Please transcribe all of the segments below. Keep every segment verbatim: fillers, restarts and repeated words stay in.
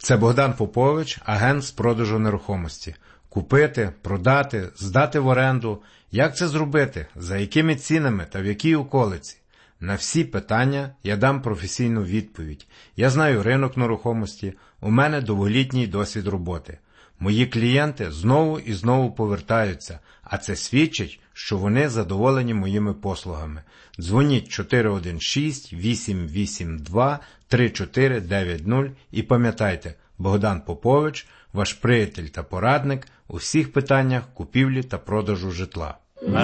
Це Богдан Попович, агент з продажу нерухомості. Купити, продати, здати в оренду. Як це зробити? За якими цінами та в якій околиці? На всі питання я дам професійну відповідь. Я знаю ринок нерухомості, у мене довголітній досвід роботи. Мої клієнти знову і знову повертаються, а це свідчить, що вони задоволені моїми послугами. Дзвоніть чотири один шість вісім вісім два три чотири дев'ять нуль і пам'ятайте, Богдан Попович, ваш приятель та порадник у всіх питаннях купівлі та продажу житла.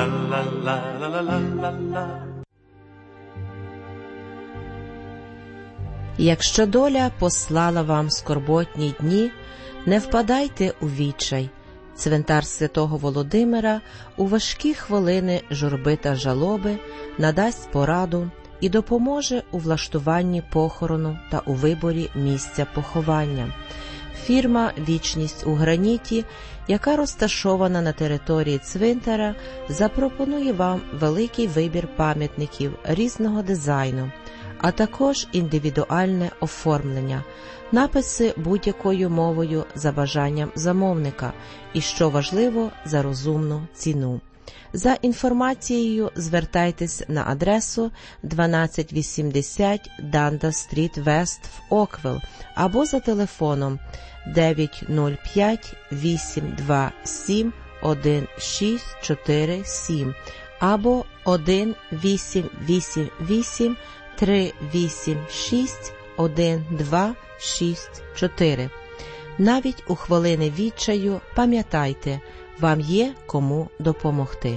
Якщо доля послала вам скорботні дні, не впадайте у відчай. Цвинтар святого Володимира у важкі хвилини журби та жалоби надасть пораду і допоможе у влаштуванні похорону та у виборі місця поховання. Фірма «Вічність у граніті», яка розташована на території цвинтара, запропонує вам великий вибір пам'ятників різного дизайну, а також індивідуальне оформлення, написи будь-якою мовою за бажанням замовника і, що важливо, за розумну ціну. За інформацією звертайтесь на адресу дванадцять вісімдесят Данда Стріт Вест в Оквіл або за телефоном дев'ять нуль п'ять вісім два сім один шість чотири сім або один вісім вісім вісім три вісім шість один два шість чотири. Навіть у хвилини відчаю пам'ятайте, вам є кому допомогти.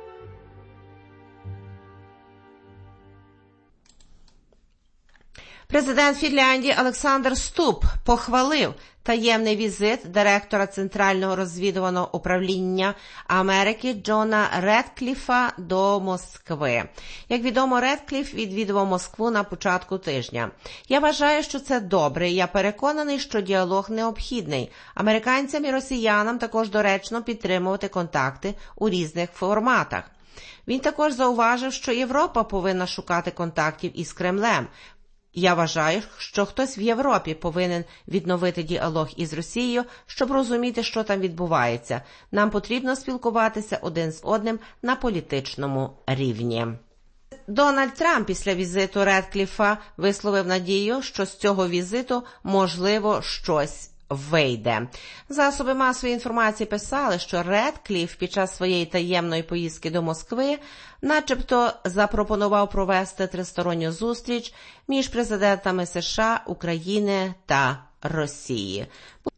Президент Фінляндії Олександр Стуб похвалив таємний візит директора Центрального розвідувального управління Америки Джона Редкліфа до Москви. Як відомо, Редкліф відвідував Москву на початку тижня. Я вважаю, що це добре, і я переконаний, що діалог необхідний. Американцям і росіянам також доречно підтримувати контакти у різних форматах. Він також зауважив, що Європа повинна шукати контактів із Кремлем. Я вважаю, що хтось в Європі повинен відновити діалог із Росією, щоб розуміти, що там відбувається. Нам потрібно спілкуватися один з одним на політичному рівні. Дональд Трамп після візиту Редкліфа висловив надію, що з цього візиту можливо щось вийде. Засоби масової інформації писали, що Редкліф під час своєї таємної поїздки до Москви начебто запропонував провести тристоронню зустріч між президентами США, України та Росії.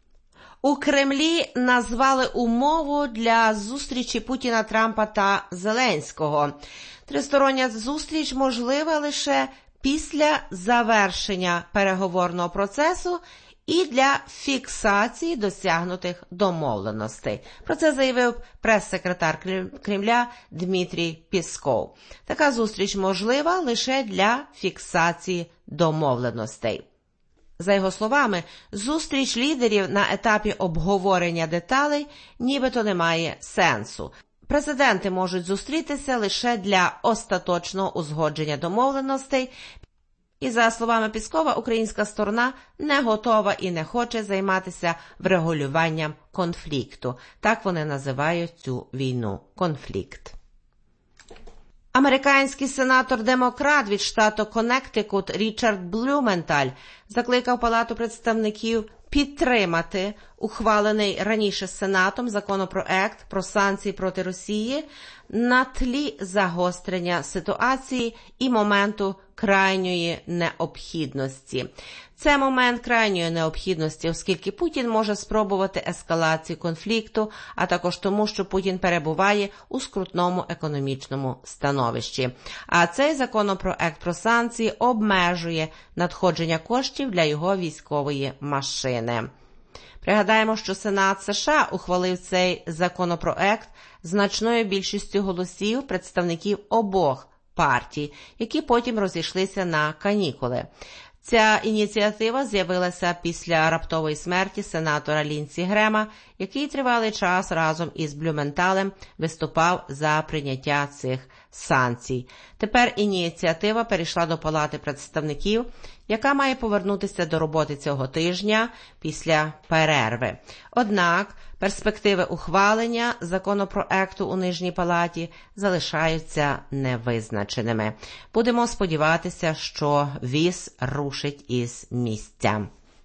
У Кремлі назвали умову для зустрічі Путіна, Трампа та Зеленського. Тристороння зустріч можлива лише після завершення переговорного процесу і для фіксації досягнутих домовленостей. Про це заявив прес-секретар Кремля Дмитрій Пєсков. Така зустріч можлива лише для фіксації домовленостей. За його словами, зустріч лідерів на етапі обговорення деталей нібито не має сенсу. Президенти можуть зустрітися лише для остаточного узгодження домовленостей. І за словами Пєскова, українська сторона не готова і не хоче займатися врегулюванням конфлікту. Так вони називають цю війну – конфлікт. Американський сенатор-демократ від штату Коннектикут Річард Блюменталь закликав Палату представників підтримати ухвалений раніше Сенатом законопроект про санкції проти Росії на тлі загострення ситуації і моменту крайньої необхідності. Це момент крайньої необхідності, оскільки Путін може спробувати ескалацію конфлікту, а також тому, що Путін перебуває у скрутному економічному становищі. А цей законопроект про санкції обмежує надходження коштів для його військової машини. Пригадаємо, що Сенат США ухвалив цей законопроект значною більшістю голосів представників обох партій, які потім розійшлися на канікули. Ця ініціатива з'явилася після раптової смерті сенатора Лінсі Грема, який тривалий час разом із Блюменталем виступав за прийняття цих санкцій. Тепер ініціатива перейшла до Палати представників, яка має повернутися до роботи цього тижня після перерви. Однак перспективи ухвалення законопроекту у Нижній палаті залишаються невизначеними. Будемо сподіватися, що віз рушить із місця.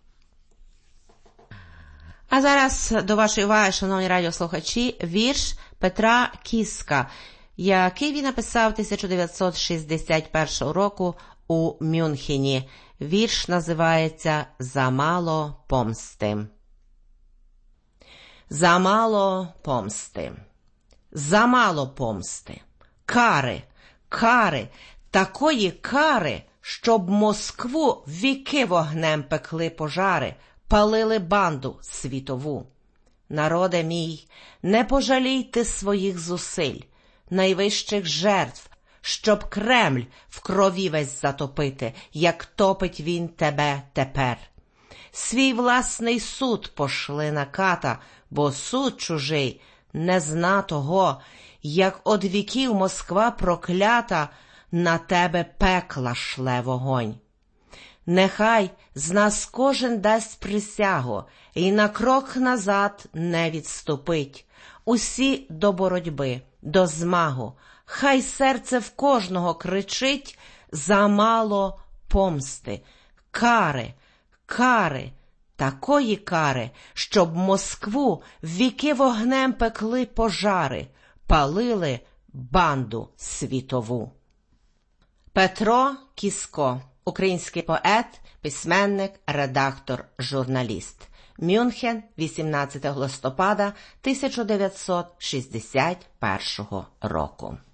А зараз до вашої уваги, шановні радіослухачі, вірш Петра Кіска, який він написав тисяча дев'ятсот шістдесят першого року у Мюнхені. Вірш називається «Замало помсти». Замало помсти. Замало помсти. Кари, кари, такої кари, щоб Москву віки вогнем пекли пожари, палили банду світову. Народе мій, не пожалійте своїх зусиль, найвищих жертв, щоб Кремль в крові весь затопити, як топить він тебе тепер. Свій власний суд пошли на ката, бо суд чужий не зна того, як од віків Москва проклята на тебе пекла шле вогонь. Нехай з нас кожен дасть присягу і на крок назад не відступить. Усі до боротьби, до змагу, хай серце в кожного кричить замало помсти. Кари, кари, такої кари, щоб Москву віки вогнем пекли пожари, палили банду світову. Петро Кіско, український поет, письменник, редактор, журналіст. Мюнхен, вісімнадцятого листопада тисяча дев'ятсот шістдесят першого року.